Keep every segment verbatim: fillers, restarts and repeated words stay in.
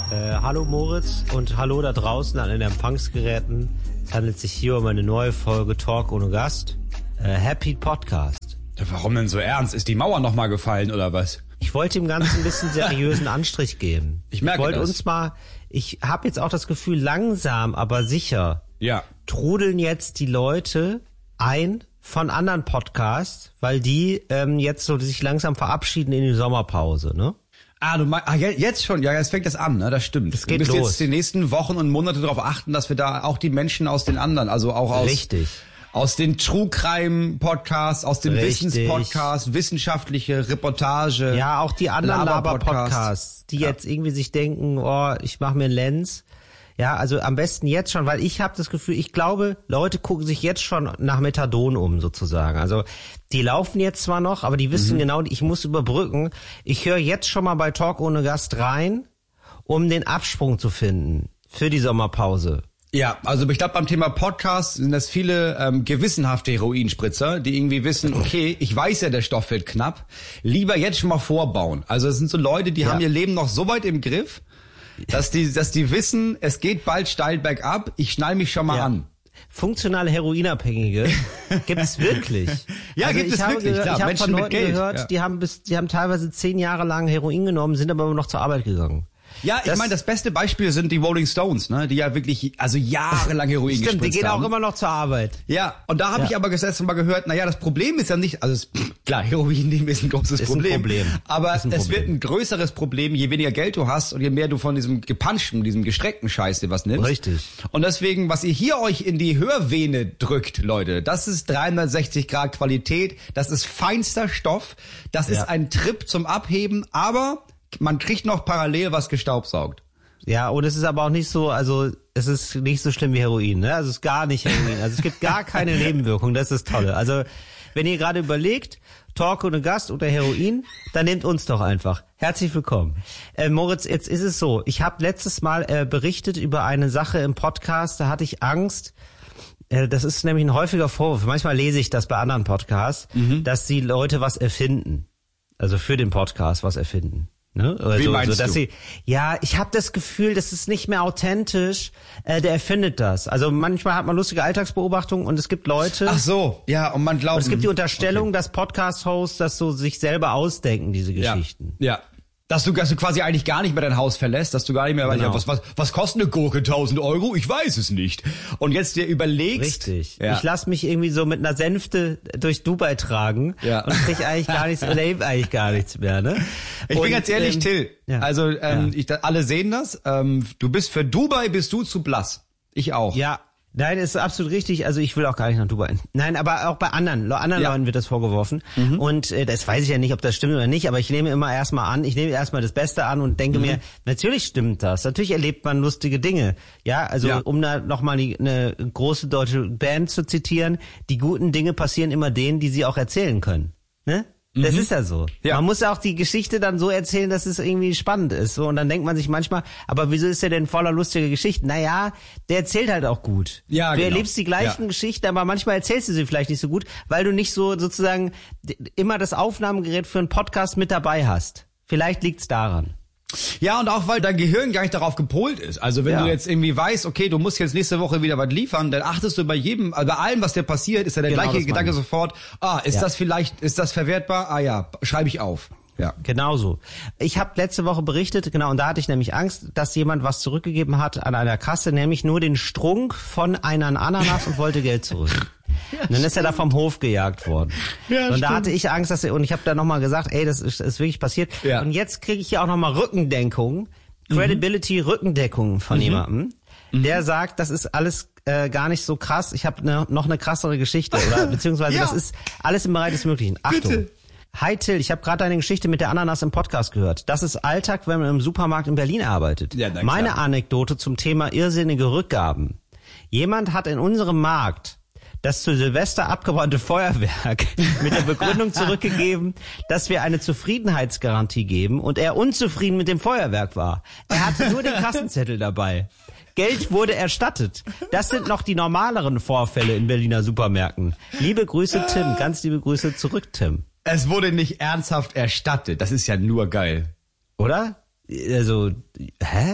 Äh, hallo Moritz und hallo da draußen an den Empfangsgeräten. Es handelt sich hier um eine neue Folge Talk ohne Gast. Äh, Happy Podcast. Warum denn so ernst? Ist die Mauer nochmal gefallen oder was? Ich wollte dem Ganzen ein bisschen seriösen Anstrich geben. Ich merke Ich wollte das. uns mal, ich habe jetzt auch das Gefühl, langsam, aber sicher Ja. trudeln jetzt die Leute ein von anderen Podcasts, weil die ähm, jetzt so sich langsam verabschieden in die Sommerpause, ne? Ah, du meinst, ah, jetzt schon, ja, jetzt fängt das an, ne? Das stimmt. Das geht du musst los. jetzt die nächsten Wochen und Monate darauf achten, dass wir da auch die Menschen aus den anderen, also auch aus Richtig. aus den True Crime Podcasts, aus dem Richtig. Wissenspodcast, wissenschaftliche Reportage. Ja, auch die anderen Laber-Podcast. Laber-Podcasts, die Ja. jetzt irgendwie sich denken, oh, ich mache mir einen Lens. Ja, also am besten jetzt schon, weil ich habe das Gefühl, ich glaube, Leute gucken sich jetzt schon nach Methadon um sozusagen. Also die laufen jetzt zwar noch, aber die wissen Mhm. genau, ich muss überbrücken. Ich höre jetzt schon mal bei Talk ohne Gast rein, um den Absprung zu finden für die Sommerpause. Ja, also ich glaube, beim Thema Podcast sind das viele ähm, gewissenhafte Heroinspritzer, die irgendwie wissen, okay, ich weiß ja, der Stoff wird knapp, lieber jetzt schon mal vorbauen. Also es sind so Leute, die Ja. haben ihr Leben noch so weit im Griff, dass die, dass die wissen, es geht bald steil bergab, ich schnall mich schon mal Ja. an. Funktionale Heroinabhängige gibt es wirklich. Ja, gibt ich es habe wirklich, gehört, klar. Ich habe Menschen von mit Leuten Geld, gehört, ja. die haben bis, die haben teilweise zehn Jahre lang Heroin genommen, sind aber immer noch zur Arbeit gegangen. Ja, ich Das- meine, das beste Beispiel sind die Rolling Stones, ne, die ja wirklich, also jahrelang Heroin Stimmt, die gespritzt gehen haben. auch immer noch zur Arbeit. Ja, und da habe Ja. ich aber das erste Mal gehört, naja, das Problem ist ja nicht, also es, klar, Heroin nehmen ist ein großes Ist ein Problem, Problem. aber Ist ein es Problem. wird ein größeres Problem, je weniger Geld du hast und je mehr du von diesem gepanschten, diesem gestreckten Scheiß dir was nimmst. Richtig. Und deswegen, was ihr hier euch in die Hörvene drückt, Leute, das ist dreihundertsechzig Grad Qualität, das ist feinster Stoff, das Ja. ist ein Trip zum Abheben, aber man kriegt noch parallel was gestaubsaugt. Ja, und es ist aber auch nicht so, also es ist nicht so schlimm wie Heroin, ne? Also es ist gar nicht Heroin. Also es gibt gar keine Nebenwirkungen, das ist das Tolle. Also wenn ihr gerade überlegt, Talk ohne Gast oder Heroin, dann nehmt uns doch einfach. Herzlich willkommen. Äh, Moritz, jetzt ist es so, ich habe letztes Mal äh, berichtet über eine Sache im Podcast, da hatte ich Angst, äh, das ist nämlich ein häufiger Vorwurf, manchmal lese ich das bei anderen Podcasts, Mhm. dass die Leute was erfinden, also für den Podcast was erfinden. Ne? Oder Wie so, meinst so, dass du? Sie, ja, ich habe das Gefühl, das ist nicht mehr authentisch. Äh, der erfindet das. Also manchmal hat man lustige Alltagsbeobachtungen und es gibt Leute. Ach so, ja, und man glaubt. Und es gibt die Unterstellung, dass Podcast-Hosts das so sich selber ausdenken, diese ja, Geschichten. ja. Dass du, dass du quasi eigentlich gar nicht mehr dein Haus verlässt, dass du gar nicht mehr, Genau. ja, was, was, was kostet eine Gurke tausend Euro? Ich weiß es nicht. Und jetzt dir überlegst. Richtig. Ja. Ich lasse mich irgendwie so mit einer Sänfte durch Dubai tragen Ja. und krieg eigentlich gar nichts, erlebe eigentlich gar nichts mehr. Ne? Ich und, bin ganz ehrlich, ähm, Till. ja. Also ähm, Ja. ich, da, alle sehen das. Ähm, du bist für Dubai bist du zu blass. Ich auch. Ja, nein, ist absolut richtig. Also ich will auch gar nicht nach Dubai. Nein, aber auch bei anderen, Le- anderen Ja. Leuten wird das vorgeworfen. Und äh, das weiß ich ja nicht, ob das stimmt oder nicht, aber ich nehme immer erstmal an, ich nehme erstmal das Beste an und denke mir, natürlich stimmt das. Natürlich erlebt man lustige Dinge. Ja, also Ja. um da nochmal eine große deutsche Band zu zitieren, die guten Dinge passieren immer denen, die sie auch erzählen können. Ne? Das ist ja so. Ja. Man muss ja auch die Geschichte dann so erzählen, dass es irgendwie spannend ist. So, und dann denkt man sich manchmal, aber wieso ist der denn voller lustiger Geschichten? Naja, der erzählt halt auch gut. Ja, du genau. erlebst die gleichen Ja. Geschichten, aber manchmal erzählst du sie vielleicht nicht so gut, weil du nicht so sozusagen d- immer das Aufnahmegerät für einen Podcast mit dabei hast. Vielleicht liegt's daran. Ja, und auch weil dein Gehirn gar nicht darauf gepolt ist. Also wenn Ja. du jetzt irgendwie weißt, okay, du musst jetzt nächste Woche wieder was liefern, dann achtest du bei jedem, also bei allem, was dir passiert, ist ja der Genau, gleiche das Gedanke meine ich. sofort, ah, ist Ja. das vielleicht, ist das verwertbar? Ah ja, schreibe ich auf. Ja. Genauso. Ich habe letzte Woche berichtet, genau, und da hatte ich nämlich Angst, dass jemand was zurückgegeben hat an einer Kasse, nämlich nur den Strunk von einer Ananas und wollte Geld zurück. Und dann ist er da vom Hof gejagt worden. Ja, und da stimmt. hatte ich Angst, dass er, und ich habe da nochmal gesagt, ey, das ist, ist wirklich passiert. Ja. Und jetzt kriege ich hier auch nochmal Rückendeckung, Credibility, Rückendeckung von jemandem, der sagt, das ist alles äh, gar nicht so krass. Ich habe ne, noch eine krassere Geschichte, oder beziehungsweise Ja. das ist alles im Bereich des Möglichen. Achtung. Bitte. Hi Till, ich habe gerade deine Geschichte mit der Ananas im Podcast gehört. Das ist Alltag, wenn man im Supermarkt in Berlin arbeitet. Ja, na klar. Meine Anekdote zum Thema irrsinnige Rückgaben. Jemand hat in unserem Markt das zu Silvester abgebrannte Feuerwerk mit der Begründung zurückgegeben, dass wir eine Zufriedenheitsgarantie geben und er unzufrieden mit dem Feuerwerk war. Er hatte nur den Kassenzettel dabei. Geld wurde erstattet. Das sind noch die normaleren Vorfälle in Berliner Supermärkten. Liebe Grüße, Tim. Ganz liebe Grüße zurück, Tim. Es wurde nicht ernsthaft erstattet. Das ist ja nur geil. Oder? Also, hä?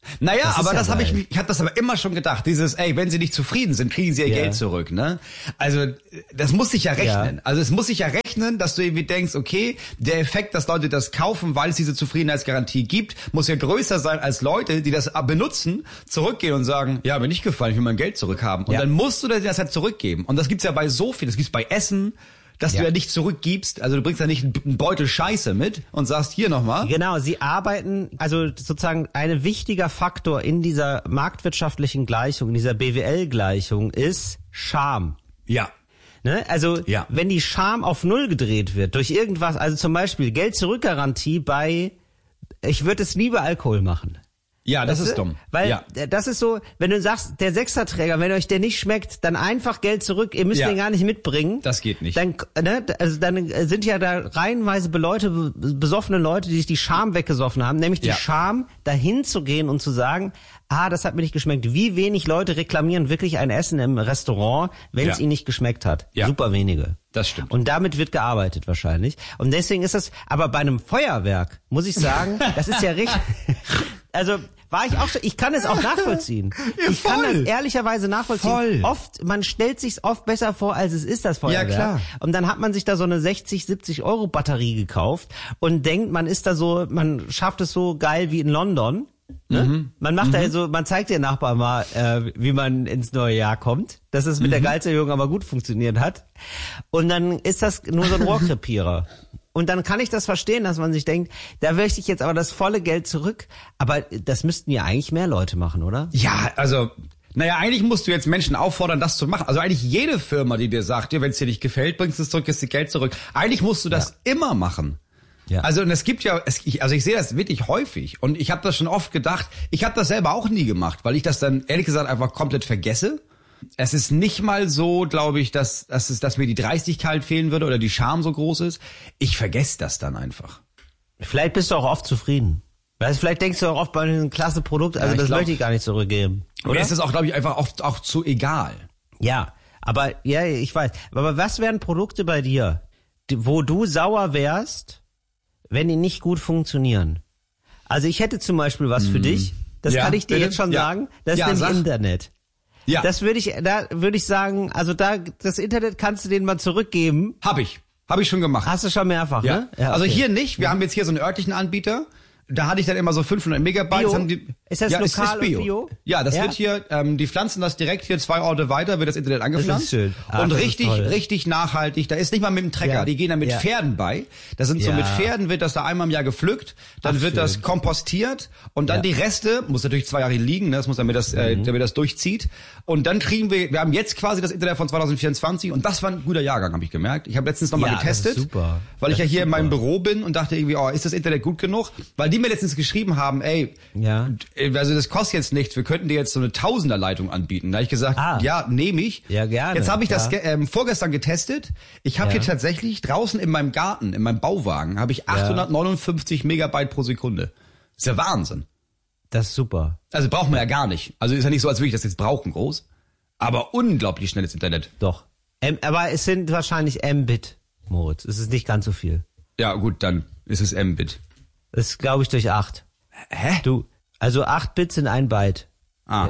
Naja, Das ist aber ja das habe ich, geil. ich habe das aber immer schon gedacht. Dieses, ey, wenn sie nicht zufrieden sind, kriegen sie ihr Ja. Geld zurück, ne? Also, das muss sich ja rechnen. Ja. Also, es muss sich ja rechnen, dass du irgendwie denkst, okay, der Effekt, dass Leute das kaufen, weil es diese Zufriedenheitsgarantie gibt, muss ja größer sein als Leute, die das benutzen, zurückgehen und sagen, ja, mir nicht gefallen, ich will mein Geld zurückhaben. Und Ja. dann musst du dir das halt zurückgeben. Und das gibt's ja bei so viel, das gibt's bei Essen, dass Ja. du ja nicht zurückgibst. Also, du bringst ja nicht einen Beutel Scheiße mit und sagst, hier nochmal. Genau, sie arbeiten, also sozusagen ein wichtiger Faktor in dieser marktwirtschaftlichen Gleichung, in dieser B W L-Gleichung ist Scham. Ja. Ne? Also Ja. wenn die Scham auf Null gedreht wird durch irgendwas, also zum Beispiel Geld-Zurück-Garantie bei, ich würde es nie bei Alkohol machen. Ja, das Weißt ist du? dumm. Weil ja. das ist so, wenn du sagst, der Sechserträger, wenn euch der nicht schmeckt, dann einfach Geld zurück, ihr müsst Ja. den gar nicht mitbringen. Das geht nicht. Dann, ne, also dann sind ja da reihenweise Leute, besoffene Leute, die sich die Scham weggesoffen haben, nämlich die Ja. Scham, dahin zu gehen und zu sagen, ah, das hat mir nicht geschmeckt. Wie wenig Leute reklamieren wirklich ein Essen im Restaurant, wenn es Ja. ihnen nicht geschmeckt hat? Ja. Super wenige. Das stimmt. Und damit wird gearbeitet wahrscheinlich. Und deswegen ist das, aber bei einem Feuerwerk, muss ich sagen, das ist ja richtig, also war ich auch schon, ich kann es auch nachvollziehen. Ja, ich kann voll. das ehrlicherweise nachvollziehen. Voll. Oft, man stellt sich's oft besser vor, als es ist, das Feuerwerk. Ja, klar. Und dann hat man sich da so eine sechzig, siebzig Euro Batterie gekauft und denkt, man ist da so, man schafft es so geil wie in London. Ne? Mhm. Man macht da so, man zeigt den Nachbarn mal, äh, wie man ins neue Jahr kommt, dass es mit Mhm. der Gehaltserhöhung aber gut funktioniert hat. Und dann ist das nur so ein Rohrkrepierer. Und dann kann ich das verstehen, dass man sich denkt, da möchte ich jetzt aber das volle Geld zurück. Aber das müssten ja eigentlich mehr Leute machen, oder? Ja, also, naja, eigentlich musst du jetzt Menschen auffordern, das zu machen. Also eigentlich jede Firma, die dir sagt, dir, wenn es dir nicht gefällt, bringst du es zurück, ist dir Geld zurück. Eigentlich musst du das immer machen. Ja. Also und es gibt ja, es, ich, also ich sehe das wirklich häufig und ich habe das schon oft gedacht, ich habe das selber auch nie gemacht, weil ich das dann ehrlich gesagt einfach komplett vergesse. Es ist nicht mal so, glaube ich, dass, dass, es, dass mir die Dreistigkeit fehlen würde oder die Scham so groß ist. Ich vergesse das dann einfach. Vielleicht bist du auch oft zufrieden. Weißt, vielleicht denkst du auch oft bei einem klasse Produkt, also Ja, ich das glaub- möchte ich gar nicht zurückgeben. Oder ist das auch, glaube ich, einfach oft auch zu egal. Ja, aber ja, ich weiß. Aber was wären Produkte bei dir, die, wo du sauer wärst, wenn die nicht gut funktionieren? Also ich hätte zum Beispiel was für dich. Das Ja, kann ich dir bitte? jetzt schon Ja. sagen. Das Ja, ist sag. nämlich Internet. Ja, Das würde ich, da würde ich sagen, also da, das Internet kannst du denen mal zurückgeben. habe ich. Habe ich schon gemacht. Hast du schon mehrfach, Ja. ne? Also okay. hier nicht. Wir haben jetzt hier so einen örtlichen Anbieter. Da hatte ich dann immer so fünfhundert Megabyte. Bio? Das haben die, Ist das ja, lokal es ist Bio. und Bio? Ja, das Ja? wird hier, ähm, die pflanzen das direkt hier zwei Orte weiter, wird das Internet angepflanzt. ist schön. Ach, und das ist richtig, toll. richtig nachhaltig. Da ist nicht mal mit dem Trecker. Ja. Die gehen da mit Ja. Pferden bei. Da sind so Ja. mit Pferden wird das da einmal im Jahr gepflückt. Dann Ach, wird schön. das kompostiert und dann Ja. die Reste, muss natürlich zwei Jahre liegen, ne? Das muss damit das, äh, damit das durchzieht. Und dann kriegen wir, wir haben jetzt quasi das Internet von zwanzig vierundzwanzig und das war ein guter Jahrgang, habe ich gemerkt. Ich habe letztens nochmal Ja, das getestet, ist super. weil ich Das ja ist hier in super. meinem Büro bin und dachte irgendwie, oh, ist das Internet gut genug? Weil die mir letztens geschrieben haben, ey, Ja. also das kostet jetzt nichts, wir könnten dir jetzt so eine Tausenderleitung anbieten. Da habe ich gesagt, Ah. ja, nehme ich. Ja, gerne, Jetzt habe ich das ja. ge- ähm, vorgestern getestet. Ich habe Ja. hier tatsächlich draußen in meinem Garten, in meinem Bauwagen, habe ich achthundertneunundfünfzig Megabyte pro Sekunde. Das ist ja Wahnsinn. Das ist super. Also braucht man ja gar nicht. Also ist ja nicht so, als würde ich das jetzt brauchen, groß. Aber unglaublich schnelles Internet. Doch. Ähm, aber es sind wahrscheinlich Mbit, Moritz. Es ist nicht ganz so viel. Ja, gut, dann ist es Mbit. Das ist, glaube ich, durch acht. Hä? Du, also acht Bits sind ein Byte. Ah.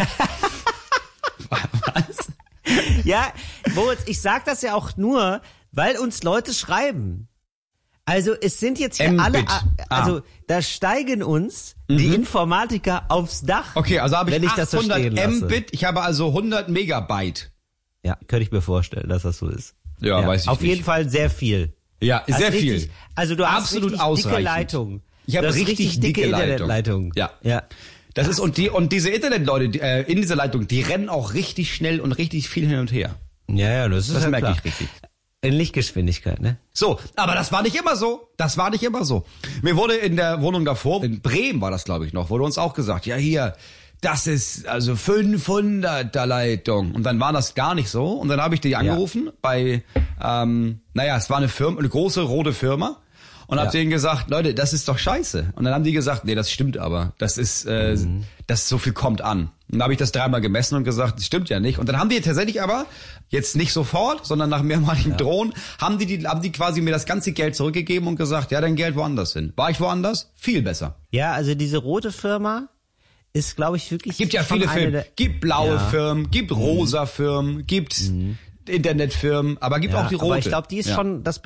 Was? Ja, Moritz, ich sag das ja auch nur, weil uns Leute schreiben. Also es sind jetzt hier Mbit. alle, Ah. also da steigen uns die Informatiker aufs Dach. Okay, also habe ich wenn ich das so achthundert stehen lasse. Mbit, ich habe also hundert Megabyte. Ja, könnte ich mir vorstellen, dass das so ist. Ja, weiß ich Auf nicht. jeden Fall sehr viel. Ja, Das sehr ist richtig, viel. Also du hast Absolut richtig dicke ausreichend. Leitung. Ich habe Du hast richtig dicke dicke Leitung. Internetleitung. Ja. Ja. Das ist und die und diese Internetleute die, äh, in dieser Leitung, die rennen auch richtig schnell und richtig viel hin und her. Ja, ja, das ist Das ja merke klar. ich richtig. In Lichtgeschwindigkeit, ne? So, aber das war nicht immer so. Das war nicht immer so. Mir wurde in der Wohnung davor, in Bremen war das, glaube ich, noch, wurde uns auch gesagt, ja hier, das ist also fünfhunderter Leitung. Und dann war das gar nicht so. Und dann habe ich die angerufen bei, ähm, naja, es war eine Firma, eine große rote Firma. Und hab Ja. denen gesagt, Leute, das ist doch scheiße. Und dann haben die gesagt, nee, das stimmt aber. Das ist, äh, Mhm. das so viel kommt an. Und dann habe ich das dreimal gemessen und gesagt, das stimmt ja nicht. Und dann haben die tatsächlich aber, jetzt nicht sofort, sondern nach mehrmaligem ja. Drohen, haben die, die, haben die quasi mir das ganze Geld zurückgegeben und gesagt, ja, dein Geld woanders hin. War ich woanders? Viel besser. Ja, also diese rote Firma ist, glaube ich, wirklich. Gibt ja schon viele eine Firmen. der- Gibt blaue Ja. Firmen, gibt rosa Firmen, gibt Internetfirmen, aber gibt Ja, auch die rote. aber ich glaube, die ist ja. schon, das